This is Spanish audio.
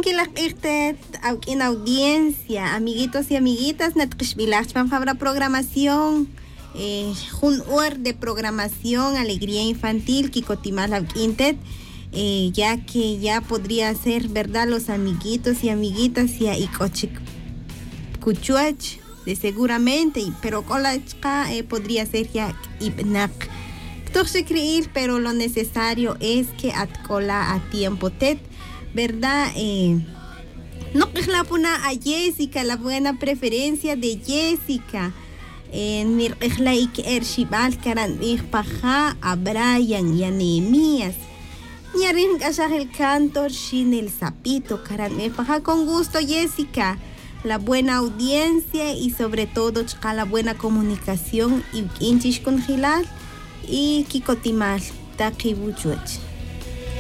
en audiencia, amiguitos y amiguitas, para programación, un hora de programación, alegría infantil, Kikotimal Quintet, ya que ya podría ser, ¿verdad? Los amiguitos y amiguitas ya Ikochik Kuchuach, de seguramente, pero con la podría ser ya Ibnak. Entonces creer, pero lo necesario es que atcola a tiempo tet, ¿verdad? No es la puna a Jessica, la buena preferencia de Jessica. Mir es la Ershibal Karan Paja a Brian y a Nehemías. Ñarin Gashar el cantor Shin el Sapito Karan Paja, con gusto Jessica. La buena audiencia y sobre todo la buena comunicación y Inchish con Gilal y Kikotimal Takibuchuch.